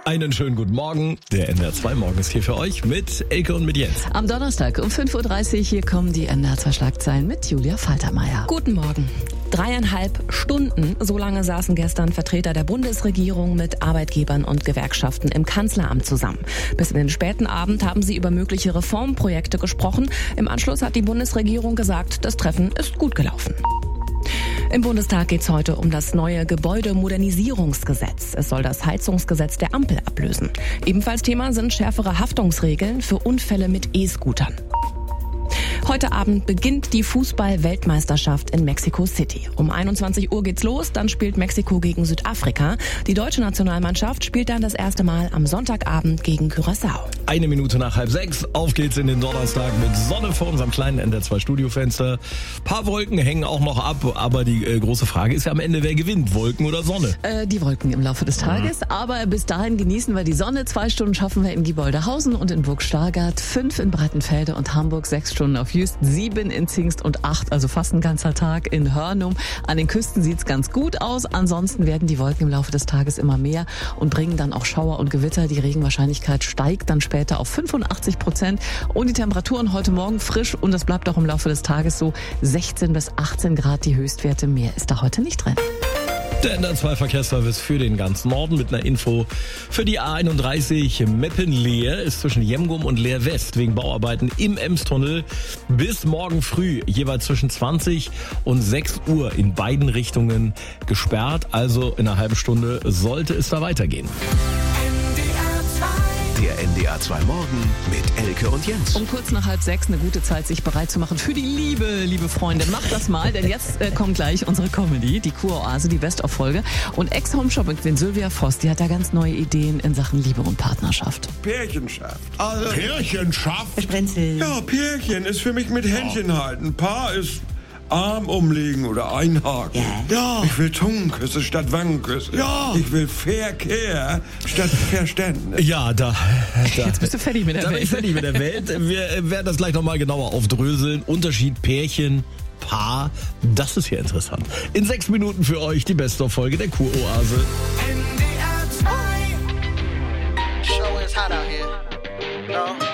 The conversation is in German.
Einen schönen guten Morgen. Der NDR 2 Morgen ist hier für euch mit Elke und mit Jens. Am Donnerstag um 5.30 Uhr, hier kommen die NDR 2 Schlagzeilen mit Julia Faltermeier. Guten Morgen. 3,5 Stunden, so lange saßen gestern Vertreter der Bundesregierung mit Arbeitgebern und Gewerkschaften im Kanzleramt zusammen. Bis in den späten Abend haben sie über mögliche Reformprojekte gesprochen. Im Anschluss hat die Bundesregierung gesagt, das Treffen ist gut gelaufen. Im Bundestag geht es heute um das neue Gebäudemodernisierungsgesetz. Es soll das Heizungsgesetz der Ampel ablösen. Ebenfalls Thema sind schärfere Haftungsregeln für Unfälle mit E-Scootern. Heute Abend beginnt die Fußball-Weltmeisterschaft in Mexico City. Um 21 Uhr geht's los, dann spielt Mexiko gegen Südafrika. Die deutsche Nationalmannschaft spielt dann das erste Mal am Sonntagabend gegen Curaçao. 1 Minute nach 5:30, auf geht's in den Donnerstag mit Sonne vor unserem kleinen NDR 2 Studiofenster. Paar Wolken hängen auch noch ab, aber die große Frage ist ja am Ende, wer gewinnt, Wolken oder Sonne? Die Wolken im Laufe des Tages, aber bis dahin genießen wir die Sonne. 2 Stunden schaffen wir in Gieboldehausen und in Burg Stargard, 5 in Breitenfelde und Hamburg, 6 Stunden auf Jüst, 7 in Zingst und 8, also fast ein ganzer Tag in Hörnum. An den Küsten sieht's ganz gut aus. Ansonsten werden die Wolken im Laufe des Tages immer mehr und bringen dann auch Schauer und Gewitter. Die Regenwahrscheinlichkeit steigt dann später auf 85% und die Temperaturen heute Morgen frisch und das bleibt auch im Laufe des Tages so 16 bis 18 Grad die Höchstwerte. Mehr ist da heute nicht drin. Der NDR 2 Verkehrsservice für den ganzen Norden mit einer Info für die A31 Meppen-Leer ist zwischen Jemgum und Leer West wegen Bauarbeiten im Emstunnel bis morgen früh jeweils zwischen 20 und 6 Uhr in beiden Richtungen gesperrt. Also in einer halben Stunde sollte es da weitergehen. Der NDR 2 Morgen mit Elke und Jens. Um kurz nach 5:30 eine gute Zeit, sich bereit zu machen für die Liebe, liebe Freunde. Macht das mal, denn jetzt kommt gleich unsere Comedy, die Kuroase, die Best-of-Folge. Und Ex-Home-Shopping-Queen Sylvia Voss, die hat da ganz neue Ideen in Sachen Liebe und Partnerschaft. Pärchenschaft. Also, Pärchenschaft? Sprenzel. ja, Pärchen ist für mich mit Händchen halten. Paar ist Arm umlegen oder einhaken. Ja. Ich will Zungenküsse statt Wangenküsse. Ja. Ich will Verkehr statt Verständnis. Ja, Jetzt bist du fertig mit der da bin ich Welt. fertig mit der Welt. Wir werden das gleich nochmal genauer aufdröseln. Unterschied Pärchen, Paar, das ist hier interessant. In 6 Minuten für euch die Best-of-Folge der Kuroase. NDR 2. Show is hot out here. No.